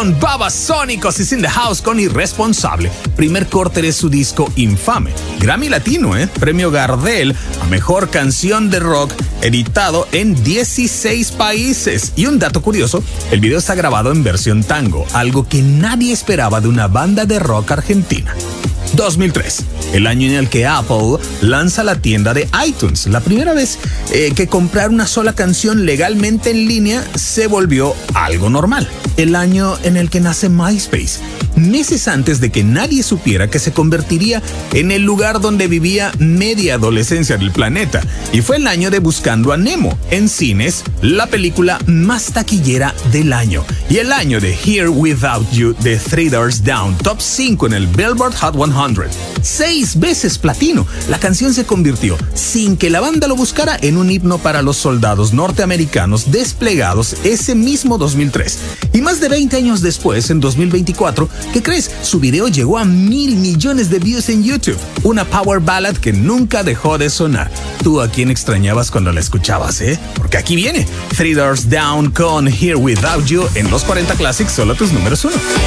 con Babasónicos is in the house con Irresponsable, primer corte de su disco Infame. Grammy Latino, Premio Gardel a Mejor Canción de Rock, editado en 16 países. Y un dato curioso, el video está grabado en versión tango, algo que nadie esperaba de una banda de rock argentina. 2003, el año en el que Apple lanza la tienda de iTunes. La primera vez que comprar una sola canción legalmente en línea se volvió algo normal. El año en el que nace MySpace, meses antes de que nadie supiera que se convertiría en el lugar donde vivía media adolescencia del planeta. Y fue el año de Buscando a Nemo, en cines, la película más taquillera del año. Y el año de Here Without You de Three Doors Down, top 5 en el Billboard Hot 100. 6 veces platino. La canción se convirtió, sin que la banda lo buscara, en un himno para los soldados norteamericanos desplegados ese mismo 2003. Y más de 20 años después, en 2024, ¿qué crees? Su video llegó a 1,000 millones de views en YouTube. Una power ballad que nunca dejó de sonar. ¿Tú a quién extrañabas cuando la escuchabas, Porque aquí viene Three Doors Down con Here Without You en los 40 Classics, solo tus números 1.